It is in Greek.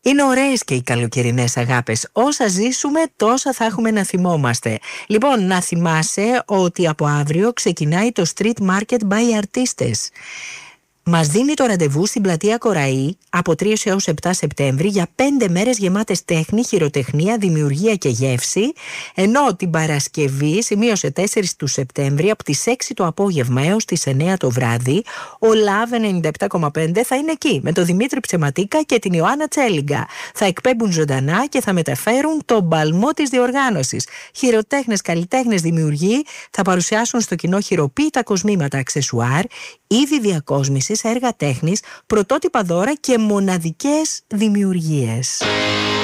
Είναι ωραίες και οι καλοκαιρινές αγάπες. Όσα ζήσουμε, τόσα θα έχουμε να θυμόμαστε. Λοιπόν, να θυμάσαι ότι από αύριο ξεκινάει το Street Market by Artistes. Μας δίνει το ραντεβού στην πλατεία Κοραή από 3 έως 7 Σεπτέμβρη για 5 μέρες γεμάτες τέχνη, χειροτεχνία, δημιουργία και γεύση, ενώ την Παρασκευή, σημείωσε 4 του Σεπτέμβρη, από τις 6 το απόγευμα έως τις 9 το βράδυ, ο Love 97,5 θα είναι εκεί με τον Δημήτρη Ψεματίκα και την Ιωάννα Τσέλιγκα. Θα εκπέμπουν ζωντανά και θα μεταφέρουν τον παλμό της διοργάνωσης. Χειροτέχνες, καλλιτέχνες, δημιουργοί θα παρουσιάσουν στο κοινό χειροποίητα κοσμήματα, αξεσουάρ, είδη διακόσμησης, έργα τέχνης, πρωτότυπα δώρα και μοναδικές δημιουργίες.